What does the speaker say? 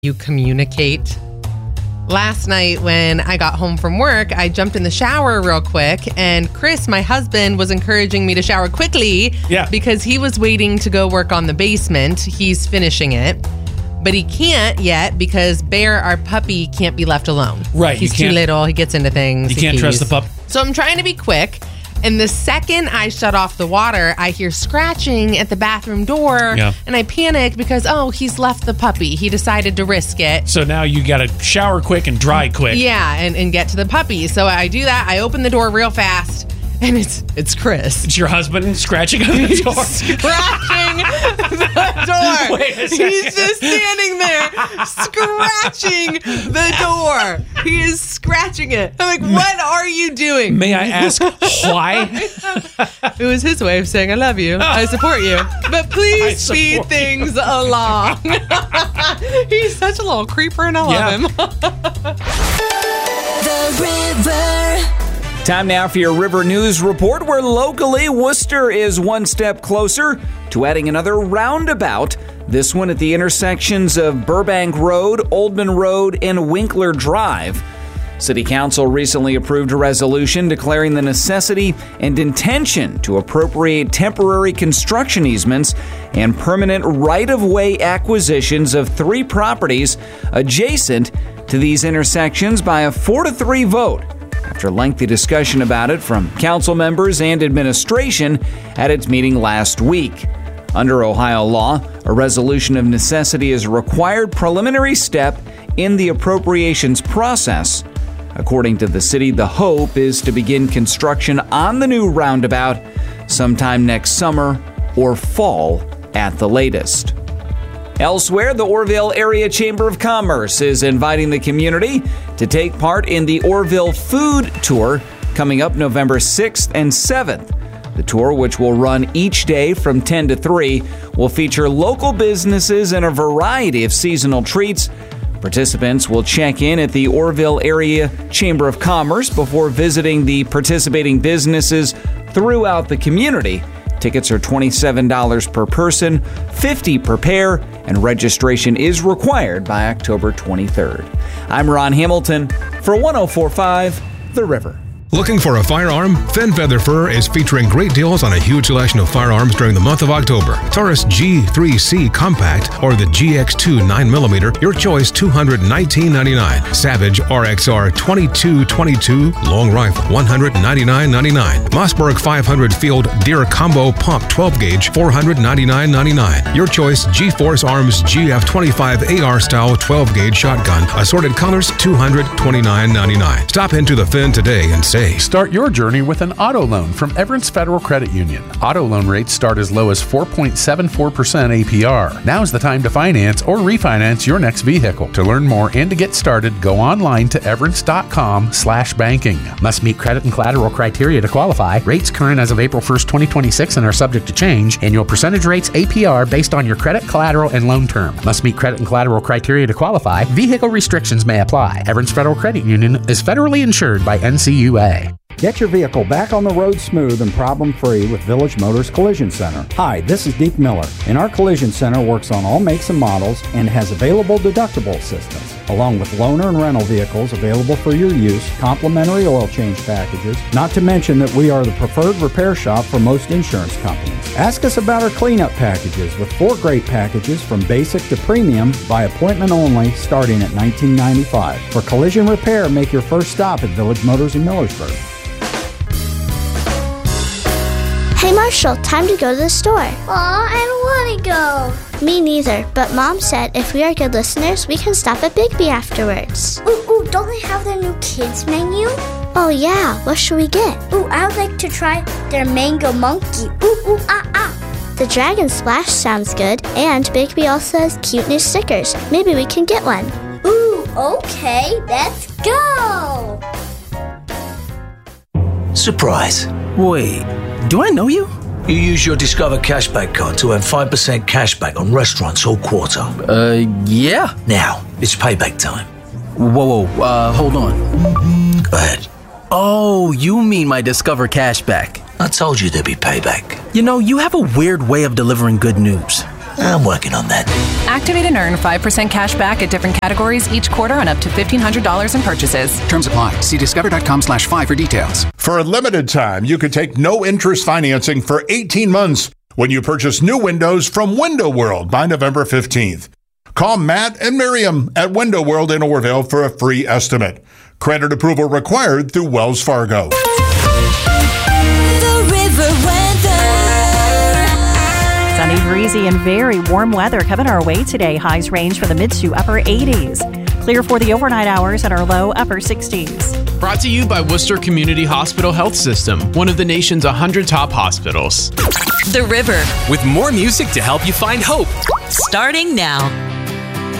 you communicate. Last night when I got home from work, I jumped in the shower real quick, and Chris, my husband, was encouraging me to shower quickly because he was waiting to go work on the basement. He's finishing it, but he can't yet because Bear, our puppy, can't be left alone. Right. He's too little. He gets into things. You can't trust the pup. So I'm trying to be quick. And the second I shut off the water, I hear scratching at the bathroom door. And I panic because, he's left the puppy. He decided to risk it. So now you got to shower quick and dry quick. Yeah, and get to the puppy. So I do that. I open the door real fast. And it's Chris. It's your husband scratching on the door. Scratching the door. Wait a second. He's just standing there scratching the door. He is scratching it. I'm like, what are you doing? May I ask why? It was his way of saying, I love you. I support you. But please speed things along. He's such a little creeper and I love him. The River. Time now for your River News Report, where locally, Worcester is one step closer to adding another roundabout. This one at the intersections of Burbank Road, Oldman Road, and Winkler Drive. City Council recently approved a resolution declaring the necessity and intention to appropriate temporary construction easements and permanent right-of-way acquisitions of 3 properties adjacent to these intersections by a 4-3 vote. After lengthy discussion about it from council members and administration at its meeting last week. Under Ohio law, a resolution of necessity is a required preliminary step in the appropriations process. According to the city, the hope is to begin construction on the new roundabout sometime next summer or fall at the latest. Elsewhere, the Orrville Area Chamber of Commerce is inviting the community to take part in the Orrville Food Tour coming up November 6th and 7th. The tour, which will run each day from 10 to 3, will feature local businesses and a variety of seasonal treats. Participants will check in at the Orrville Area Chamber of Commerce before visiting the participating businesses throughout the community. Tickets are $27 per person, $50 per pair, and registration is required by October 23rd. I'm Ron Hamilton for 104.5 The River. Looking for a firearm? Fenn Feather Fur is featuring great deals on a huge selection of firearms during the month of October. Taurus G3C Compact or the GX2 9mm, your choice $219.99. Savage RXR 2222 Long Rifle $199.99. Mossberg 500 Field Deer Combo Pump 12 Gauge $499.99. Your choice G-Force Arms GF25 AR Style 12 Gauge Shotgun, assorted colors $229.99. Stop into the Fenn today and say start your journey with an auto loan from Everence Federal Credit Union. Auto loan rates start as low as 4.74% APR. Now's the time to finance or refinance your next vehicle. To learn more and to get started, go online to everence.com/banking. Must meet credit and collateral criteria to qualify. Rates current as of April 1st, 2026 and are subject to change. Annual percentage rates APR based on your credit, collateral, and loan term. Must meet credit and collateral criteria to qualify. Vehicle restrictions may apply. Everence Federal Credit Union is federally insured by NCUA. Get your vehicle back on the road smooth and problem-free with Village Motors Collision Center. Hi, this is Deke Miller, and our Collision Center works on all makes and models and has available deductible assistance, along with loaner and rental vehicles available for your use, complimentary oil change packages, not to mention that we are the preferred repair shop for most insurance companies. Ask us about our cleanup packages with 4 great packages from basic to premium by appointment only starting at $19.95. For collision repair, make your first stop at Village Motors in Millersburg. Hey Marshall, time to go to the store. Aw, I don't want to go. Me neither, but Mom said if we are good listeners, we can stop at Bigby afterwards. Ooh, don't they have their new kids menu? Oh yeah, what should we get? Ooh, I would like to try their mango monkey. Ooh, ah. The Dragon Splash sounds good, and Bigby also has cute new stickers. Maybe we can get one. Ooh, okay, let's go. Surprise. Wait, do I know you? You use your Discover Cashback card to earn 5% cashback on restaurants all quarter. Yeah. Now, it's payback time. Whoa, hold on. Go ahead. Oh, you mean my Discover Cashback. I told you there'd be payback. You know, you have a weird way of delivering good news. I'm working on that. Activate and earn 5% cash back at different categories each quarter on up to $1,500 in purchases. Terms apply. See discover.com/5 for details. For a limited time, you could take no interest financing for 18 months when you purchase new windows from Window World by November 15th. Call Matt and Miriam at Window World in Orville for a free estimate. Credit approval required through Wells Fargo. The River weather. Sunny, breezy, and very warm weather coming our way today. Highs range from the mid to upper 80s. Clear for the overnight hours at our low upper 60s. Brought to you by Worcester Community Hospital Health System, one of the nation's 100 top hospitals. The River. With more music to help you find hope. Starting now.